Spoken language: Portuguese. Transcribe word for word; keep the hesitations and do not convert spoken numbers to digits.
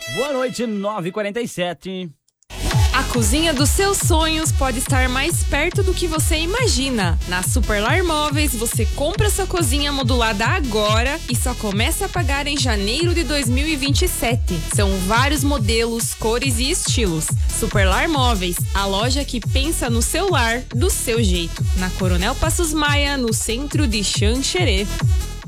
Boa noite, nove e quarenta e sete. A cozinha dos seus sonhos pode estar mais perto do que você imagina. Na Superlar Móveis, você compra sua cozinha modulada agora e só começa a pagar em janeiro de dois mil e vinte e sete. São vários modelos, cores e estilos. Superlar Móveis, a loja que pensa no seu lar do seu jeito. Na Coronel Passos Maia, no centro de Xanxerê.